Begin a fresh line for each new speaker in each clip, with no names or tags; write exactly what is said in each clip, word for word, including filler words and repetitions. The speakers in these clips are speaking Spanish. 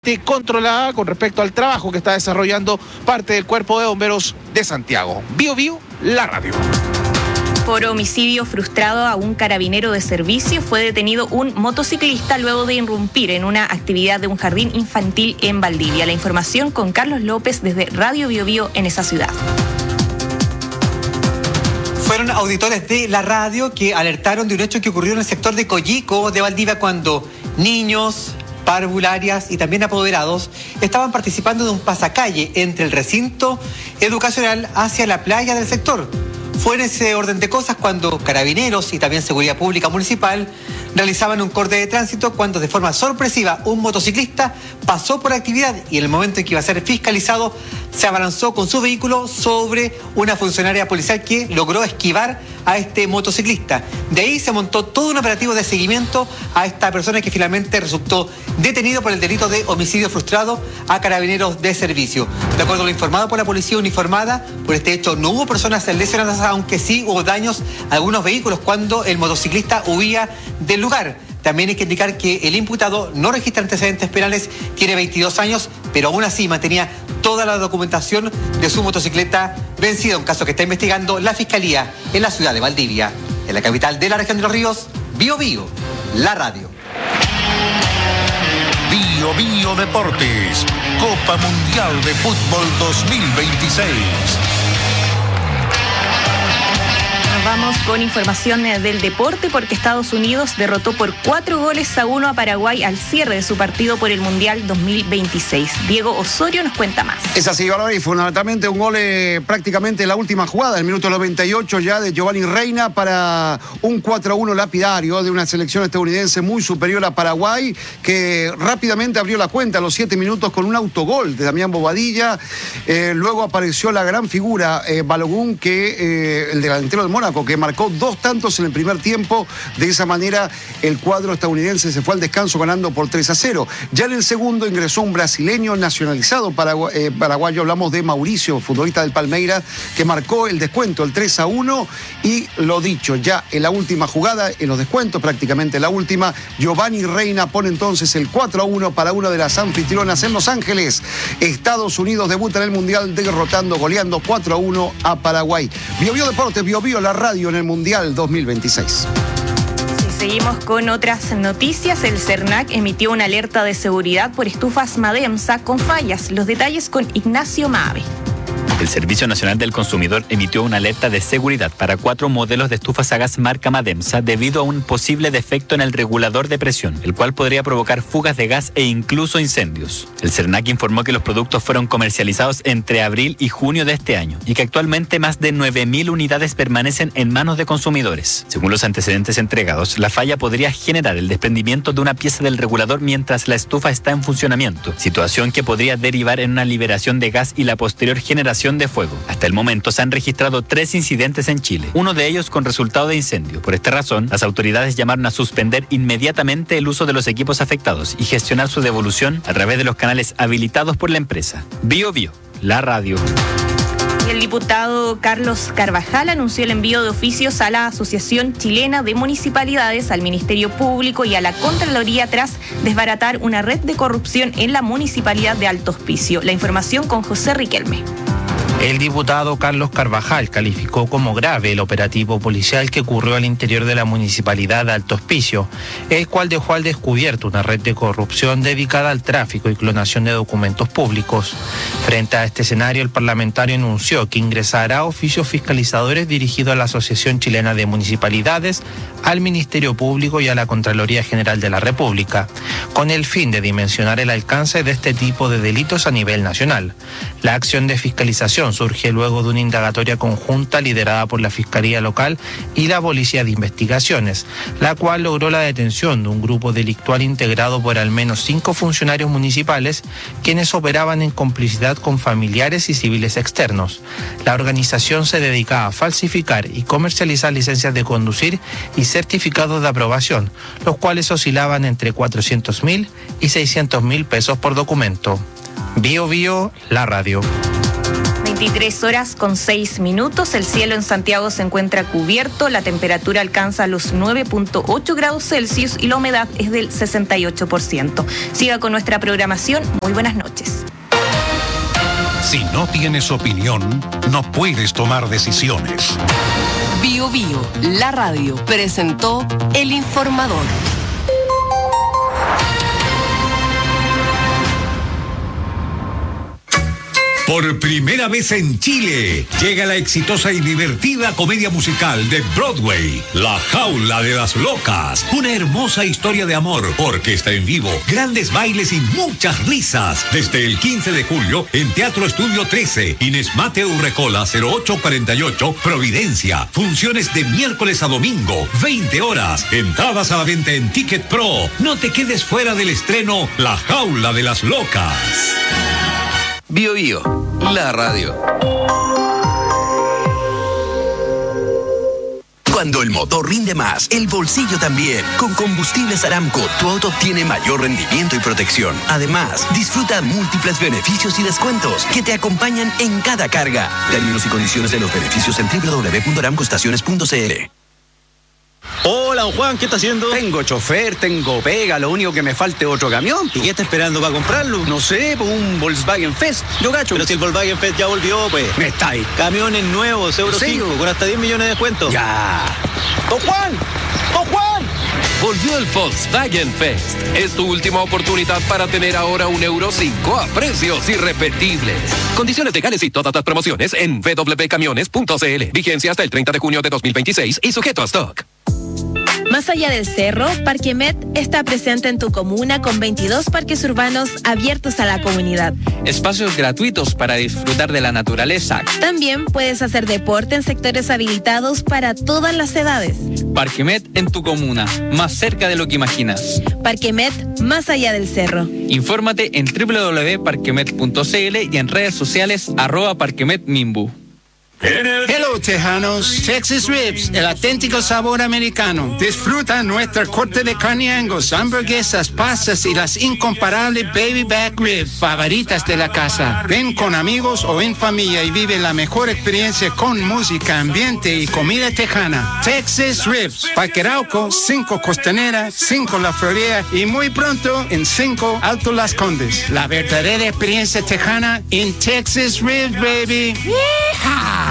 bastante controlada con respecto al trabajo que está desarrollando parte del Cuerpo de Bomberos de Santiago. Bio Bio, la radio.
Por homicidio frustrado a un carabinero de servicio fue detenido un motociclista luego de irrumpir en una actividad de un jardín infantil en Valdivia. La información con Carlos López desde Radio Bio Bio en esa ciudad.
Fueron auditores de la radio que alertaron de un hecho que ocurrió en el sector de Coyico de Valdivia cuando niños, parvularias y también apoderados estaban participando de un pasacalle entre el recinto educacional hacia la playa del sector. Fue en ese orden de cosas cuando carabineros y también seguridad pública municipal realizaban un corte de tránsito cuando de forma sorpresiva un motociclista pasó por actividad y en el momento en que iba a ser fiscalizado se abalanzó con su vehículo sobre una funcionaria policial que logró esquivar a este motociclista. De ahí se montó todo un operativo de seguimiento a esta persona que finalmente resultó detenido por el delito de homicidio frustrado a carabineros de servicio. De acuerdo a lo informado por la policía uniformada, por este hecho no hubo personas lesionadas, aunque sí hubo daños a algunos vehículos cuando el motociclista huía del lugar. También hay que indicar que el imputado no registra antecedentes penales, tiene veintidós años, pero aún así mantenía toda la documentación de su motocicleta vencida, un caso que está investigando la Fiscalía en la ciudad de Valdivia. En la capital de la región de Los Ríos, Bio Bio, la radio.
Bio Bio Deportes, Copa Mundial de Fútbol dos mil veintiséis.
Vamos con información del deporte porque Estados Unidos derrotó por cuatro goles a uno a Paraguay al cierre de su partido por el Mundial dos mil veintiséis. Diego Osorio nos cuenta más.
Es así, Valorí, fundamentalmente un gol eh, prácticamente en la última jugada, el minuto noventa y ocho ya de Giovanni Reina para un cuatro a uno lapidario de una selección estadounidense muy superior a Paraguay, que rápidamente abrió la cuenta a los siete minutos con un autogol de Damián Bobadilla. Eh, luego apareció la gran figura eh, Balogun, que eh, el delantero del Mónaco, que marcó dos tantos en el primer tiempo. De esa manera el cuadro estadounidense se fue al descanso ganando por tres a cero. Ya en el segundo ingresó un brasileño nacionalizado paragu eh, paraguayo, hablamos de Mauricio, futbolista del Palmeiras, que marcó el descuento, el tres a uno, y lo dicho, ya en la última jugada, en los descuentos, prácticamente la última, Giovanni Reina pone entonces el cuatro a uno para una de las anfitrionas en Los Ángeles. Estados Unidos debuta en el Mundial derrotando, goleando cuatro a uno a Paraguay. Bio Bio Deportes, Bio Bio, la radio en el Mundial dos mil veintiséis.
Seguimos con otras noticias. El CERNAC emitió una alerta de seguridad por estufas Mademsa con fallas. Los detalles con Ignacio Maave.
El Servicio Nacional del Consumidor emitió una alerta de seguridad para cuatro modelos de estufas a gas marca Mademsa debido a un posible defecto en el regulador de presión, el cual podría provocar fugas de gas e incluso incendios. El CERNAC informó que los productos fueron comercializados entre abril y junio de este año y que actualmente más de nueve mil unidades permanecen en manos de consumidores. Según los antecedentes entregados, la falla podría generar el desprendimiento de una pieza del regulador mientras la estufa está en funcionamiento, situación que podría derivar en una liberación de gas y la posterior generación de fuego. Hasta el momento se han registrado tres incidentes en Chile, uno de ellos con resultado de incendio. Por esta razón, las autoridades llamaron a suspender inmediatamente el uso de los equipos afectados y gestionar su devolución a través de los canales habilitados por la empresa. Bio Bio, la radio.
El diputado Carlos Carvajal anunció el envío de oficios a la Asociación Chilena de Municipalidades, al Ministerio Público y a la Contraloría tras desbaratar una red de corrupción en la municipalidad de Alto Hospicio. La información con José Riquelme.
El diputado Carlos Carvajal calificó como grave el operativo policial que ocurrió al interior de la municipalidad de Alto Hospicio, el cual dejó al descubierto una red de corrupción dedicada al tráfico y clonación de documentos públicos. Frente a este escenario, el parlamentario anunció que ingresará oficios fiscalizadores dirigidos a la Asociación Chilena de Municipalidades, al Ministerio Público y a la Contraloría General de la República, con el fin de dimensionar el alcance de este tipo de delitos a nivel nacional. La acción de fiscalización surge luego de una indagatoria conjunta liderada por la Fiscalía Local y la Policía de Investigaciones, la cual logró la detención de un grupo delictual integrado por al menos cinco funcionarios municipales quienes operaban en complicidad con familiares y civiles externos. La organización se dedicaba a falsificar y comercializar licencias de conducir y certificados de aprobación, los cuales oscilaban entre cuatrocientos mil y seiscientos mil pesos por documento. Bio Bio, la radio.
veintitrés horas con seis minutos. El cielo en Santiago se encuentra cubierto. La temperatura alcanza los nueve punto ocho grados Celsius y la humedad es del sesenta y ocho por ciento. Siga con nuestra programación. Muy buenas noches.
Si no tienes opinión, no puedes tomar decisiones.
Bio Bio, la radio, presentó El Informador.
Por primera vez en Chile, llega la exitosa y divertida comedia musical de Broadway, La Jaula de las Locas. Una hermosa historia de amor, orquesta en vivo, grandes bailes y muchas risas. Desde el quince de julio, en Teatro Estudio trece, Inés Mateo Urrecola, cero ocho cuarenta y ocho, Providencia. Funciones de miércoles a domingo, veinte horas. Entradas a la venta en Ticket Pro. No te quedes fuera del estreno La Jaula de las Locas.
Bio Bio, la radio. Cuando el motor rinde más, el bolsillo también. Con Combustibles Aramco, tu auto obtiene mayor rendimiento y protección. Además, disfruta múltiples beneficios y descuentos que te acompañan en cada carga. Términos y condiciones de los beneficios en doble u doble u doble u punto aramco estaciones punto c l.
Hola, don Juan, ¿qué está haciendo?
Tengo chofer, tengo pega, lo único que me falta es otro camión.
¿Y qué está esperando para comprarlo?
No sé, pues un Volkswagen Fest, yo gacho.
Pero si el Volkswagen Fest ya volvió, pues.
Me está ahí.
Camiones nuevos, Euro cinco, con hasta diez millones de descuento.
Ya. ¡Don Juan! ¡Don Juan!
Volvió el Volkswagen Fest. Es tu última oportunidad para tener ahora un Euro cinco a precios irrepetibles. Condiciones legales y todas las promociones en doble u doble u doble u punto camiones punto c l. Vigencia hasta el treinta de junio de dos mil veintiséis y sujeto a stock.
Más allá del cerro, Parquemet está presente en tu comuna con veintidós parques urbanos abiertos a la comunidad.
Espacios gratuitos para disfrutar de la naturaleza.
También puedes hacer deporte en sectores habilitados para todas las edades.
Parquemet en tu comuna, más cerca de lo que imaginas.
Parquemet, más allá del cerro.
Infórmate en doble u doble u doble u punto parquemet punto c l y en redes sociales arroba Parquemet Mimbu.
Hello, tejanos. Texas Ribs, el auténtico sabor americano. Disfruta nuestra corte de carne Angus, hamburguesas, pastas y las incomparables baby back ribs favoritas de la casa. Ven con amigos o en familia y vive la mejor experiencia con música, ambiente y comida tejana. Texas Ribs, Parque Arauco, cinco Costanera, cinco La Florida y muy pronto en cinco Alto Las Condes. La verdadera experiencia tejana en Texas Ribs, baby. ¡Yeehaw!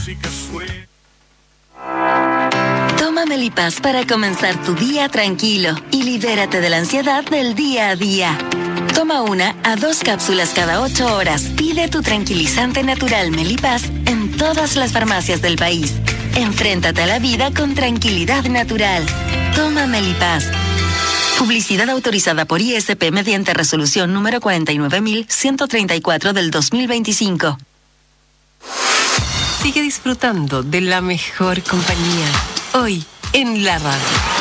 Toma Melipaz para comenzar tu día tranquilo y libérate de la ansiedad del día a día. Toma una a dos cápsulas cada ocho horas. Pide tu tranquilizante natural Melipaz en todas las farmacias del país. Enfréntate a la vida con tranquilidad natural. Toma Melipaz. Publicidad autorizada por I S P mediante resolución número cuarenta y nueve mil ciento treinta y cuatro del dos mil veinticinco.
Sigue disfrutando de la mejor compañía. Hoy, en la radio.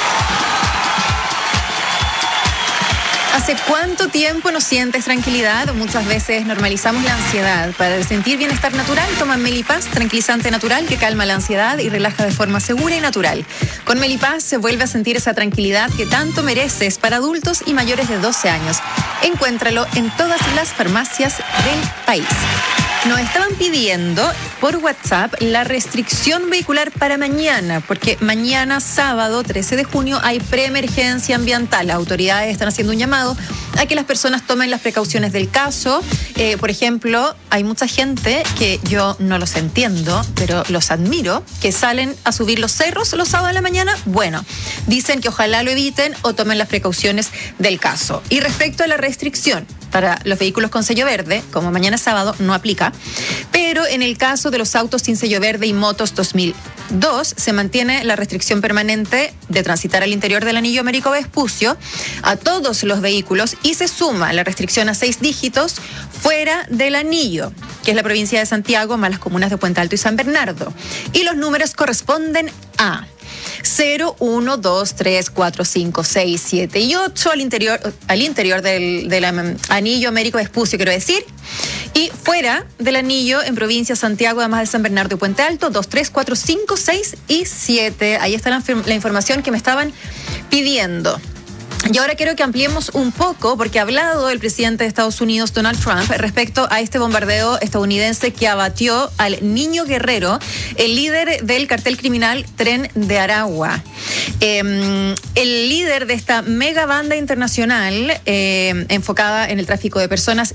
¿Hace cuánto tiempo no sientes tranquilidad? Muchas veces normalizamos la ansiedad. Para sentir bienestar natural, toma Melipaz, tranquilizante natural que calma la ansiedad y relaja de forma segura y natural. Con Melipaz se vuelve a sentir esa tranquilidad que tanto mereces para adultos y mayores de doce años. Encuéntralo en todas las farmacias del país. Nos estaban pidiendo por WhatsApp la restricción vehicular para mañana, porque mañana, sábado trece de junio, hay preemergencia ambiental. Las autoridades están haciendo un llamado a que las personas tomen las precauciones del caso. Eh, por ejemplo, hay mucha gente que yo no los entiendo, pero los admiro, que salen a subir los cerros los sábados de la mañana. Bueno, dicen que ojalá lo eviten o tomen las precauciones del caso. Y respecto a la restricción para los vehículos con sello verde, como mañana sábado, no aplica. Pero en el caso de los autos sin sello verde y motos dos mil dos, se mantiene la restricción permanente de transitar al interior del anillo Américo Vespucio a todos los vehículos y se suma la restricción a seis dígitos fuera del anillo, que es la provincia de Santiago, más las comunas de Puente Alto y San Bernardo. Y los números corresponden a cero, uno, dos, tres, cuatro, cinco, seis, siete y ocho al interior, al interior del, del um, anillo Américo Vespucio, quiero decir. Y fuera del anillo, en provincia de Santiago, además de San Bernardo y Puente Alto, dos, tres, cuatro, cinco, seis y siete. Ahí está la, la información que me estaban pidiendo. Y ahora quiero que ampliemos un poco, porque ha hablado el presidente de Estados Unidos, Donald Trump, respecto a este bombardeo estadounidense que abatió al Niño Guerrero, el líder del cartel criminal Tren de Aragua. Eh, el líder de esta mega banda internacional eh, enfocada en el tráfico de personas